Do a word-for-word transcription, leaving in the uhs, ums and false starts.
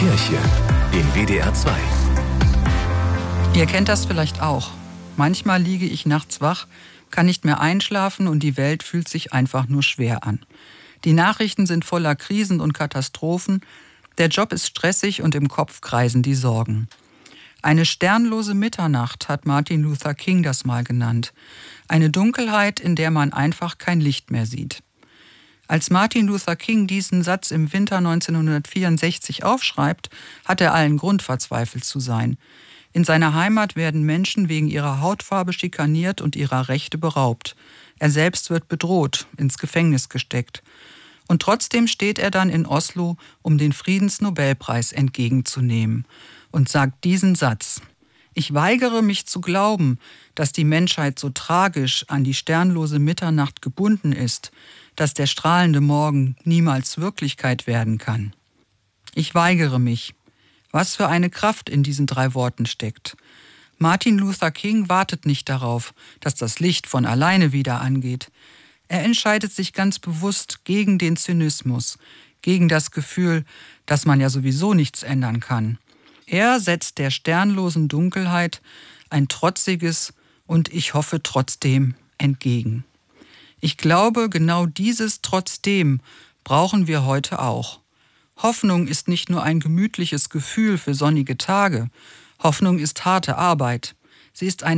Kirche in W D R zwei. Ihr kennt das vielleicht auch. Manchmal liege ich nachts wach, kann nicht mehr einschlafen und die Welt fühlt sich einfach nur schwer an. Die Nachrichten sind voller Krisen und Katastrophen, der Job ist stressig und im Kopf kreisen die Sorgen. Eine sternlose Mitternacht hat Martin Luther King das mal genannt. Eine Dunkelheit, in der man einfach kein Licht mehr sieht. Als Martin Luther King diesen Satz im Winter neunzehnhundertvierundsechzig aufschreibt, hat er allen Grund, verzweifelt zu sein. In seiner Heimat werden Menschen wegen ihrer Hautfarbe schikaniert und ihrer Rechte beraubt. Er selbst wird bedroht, ins Gefängnis gesteckt. Und trotzdem steht er dann in Oslo, um den Friedensnobelpreis entgegenzunehmen und sagt diesen Satz: Ich weigere mich zu glauben, dass die Menschheit so tragisch an die sternlose Mitternacht gebunden ist, dass der strahlende Morgen niemals Wirklichkeit werden kann. Ich weigere mich. Was für eine Kraft in diesen drei Worten steckt. Martin Luther King wartet nicht darauf, dass das Licht von alleine wieder angeht. Er entscheidet sich ganz bewusst gegen den Zynismus, gegen das Gefühl, dass man ja sowieso nichts ändern kann. Er setzt der sternlosen Dunkelheit ein trotziges und ich hoffe trotzdem entgegen. Ich glaube, genau dieses Trotzdem brauchen wir heute auch. Hoffnung ist nicht nur ein gemütliches Gefühl für sonnige Tage. Hoffnung ist harte Arbeit. Sie ist eine